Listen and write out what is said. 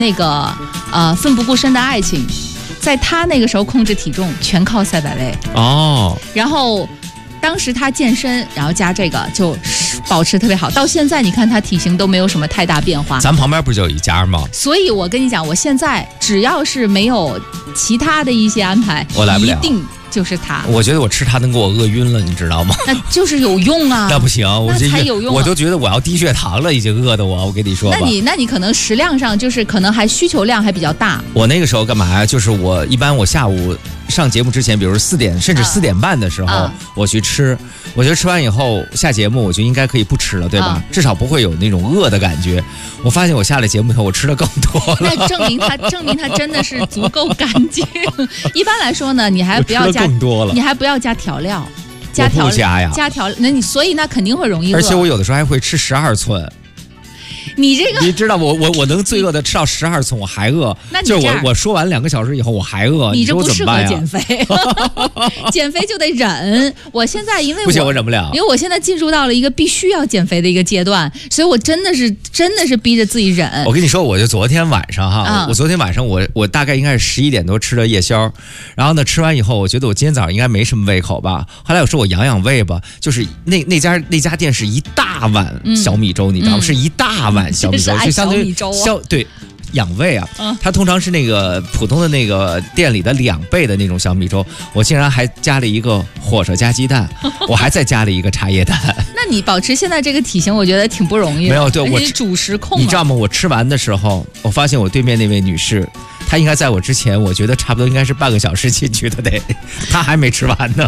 那个奋不顾身的爱情，在他那个时候控制体重全靠赛百味哦。 然后当时他健身，然后加这个就保持特别好，到现在你看他体型都没有什么太大变化。 咱旁边不就有一家吗？ 所以我跟你讲，我现在只要是没有其他的一些安排， 我来不了， 一定就是他。 我觉得我吃它能给我饿晕了，你知道吗？ 那就是有用啊。 那不行，我那才有用啊。 我都觉得我要低血糖了，已经饿的我跟你说吧。 那你可能食量上就是可能还需求量还比较大。 我那个时候干嘛呀？就是我一般我下午上节目之前，比如4点甚至4点半的时候，我去吃。我觉得吃完以后下节目，我就应该可以不吃了，对吧？至少不会有那种饿的感觉。我发现我下了节目以后，我吃的更多了。 那证明他真的是足够干净。一般来说呢，你还不要加更多了， 你还不要加调料， 加调料，所以那肯定会容易饿。 而且我有的时候还会吃12寸。 你这个， 你知道我能最饿的吃到12寸，我还饿。 那就是我说完2个小时以后我还饿， 你这不适合减肥。减肥就得忍。我现在因为不行，我忍不了， 因为我现在进入到了一个必须要减肥的一个阶段，所以我真的是逼着自己忍。 我跟你说，我就昨天晚上哈，我昨天晚上我大概应该是11点多吃的夜宵，然后呢吃完以后，我觉得我今天早上应该没什么胃口吧。后来我说我养胃吧，就是那家店是一大碗小米粥，你知道吗？是一大碗小米粥，就相当于对养胃啊。它通常是那个普通的那个店里的2倍的那种小米粥，我竟然还加了一个火烧加鸡蛋，我还再加了一个茶叶蛋。 那你保持现在这个体型，我觉得挺不容易的。 没有，对我主食控， 你知道吗？我吃完的时候，我发现我对面那位女士，她应该在我之前，我觉得差不多应该是半个小时进去的，她还没吃完呢。